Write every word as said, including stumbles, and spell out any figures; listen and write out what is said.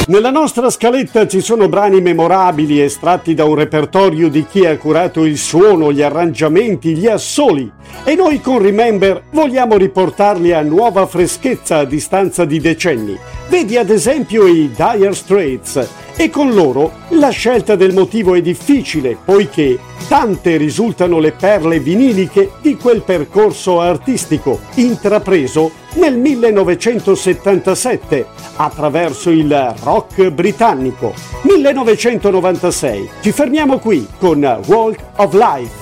Nella nostra scaletta ci sono brani memorabili estratti da un repertorio di chi ha curato il suono, gli arrangiamenti, gli assoli. E noi con Remember vogliamo riportarli a nuova freschezza a distanza di decenni. Vedi ad esempio i Dire Straits. E con loro la scelta del motivo è difficile, poiché tante risultano le perle viniliche di quel percorso artistico intrapreso nel millenovecentosettantasette attraverso il rock britannico. millenovecentonovantasei. Ci fermiamo qui con Walk of Life.